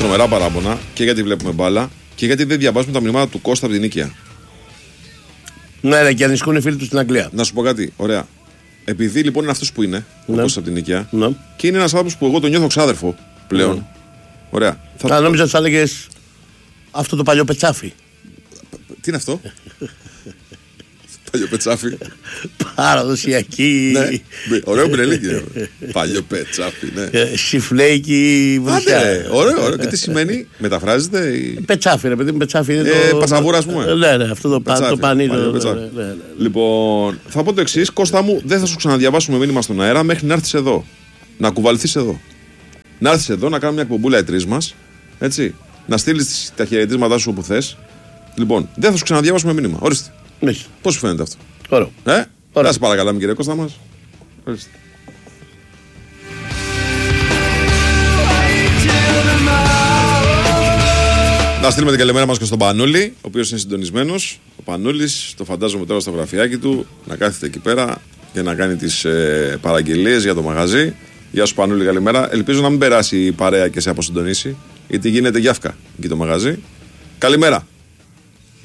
τρομερά παράπονα και γιατί βλέπουμε μπάλα και γιατί δεν διαβάζουμε τα μηνύματα του Κώστα από την Νίκαια. Ναι, και ανησυχούν οι φίλοι του στην Αγγλία. Να σου πω κάτι, ωραία. Επειδή λοιπόν είναι αυτός που είναι, ο Κώστας από την Νίκαια, και είναι ένας άνθρωπος που εγώ τον νιώθω ξάδερφο πλέον. Ωραία. Νόμιζα ότι θα έλεγες αυτό το παλιό πετσάφι. Τι είναι αυτό? Παλιό πετσάφι. Παραδοσιακή. Ναι, ωραίο μπρελίκι. Παλιό πετσάφι, ναι. Σιφλέικη βουτιά. Ωραίο. Και τι σημαίνει, μεταφράζεται? Πετσάφι, ρε παιδί μου, πετσάφι είναι το. Πατσαβούρα, ας πούμε. Ναι, αυτό το πανίδι. Λοιπόν, θα πω το εξής, Κώστα μου, δεν θα σου ξαναδιαβάσουμε μήνυμα στον αέρα μέχρι να έρθεις εδώ. Να κουβαληθείς εδώ. Να έρθεις εδώ, να κάνουμε μια εκπομπούλα οι τρεις μας. Έτσι. Να στείλεις τα χαιρετίσματά σου όπου θες. Λοιπόν, δεν θα σου ξαναδιαβάσουμε μήνυμα. Ορίστε. Πώς σου φαίνεται αυτό? Ωραίο. Να σε παρακαλάμε, κύριε Κώστα μας. Ορίστε. Να στείλουμε την καλημέρα μας και στον Πανούλη, ο οποίος είναι συντονισμένος. Ο Πανούλης, το φαντάζομαι τώρα στο γραφιάκι του, να κάθεται εκεί πέρα και να κάνει τις παραγγελίες για το μαγαζί. Γεια σου Πανούλη, καλημέρα. Ελπίζω να μην περάσει η παρέα και σε αποσυντονίσει, γιατί γίνεται γιάφκα εκεί το μαγαζί. Καλημέρα.